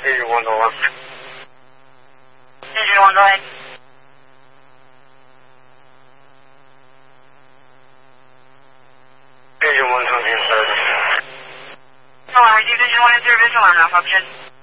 Vision 1 to 1. Vision 1, go ahead. Vision 1 to the inside. Hold on, we do Vision 1 and 0, Vision 1, no function.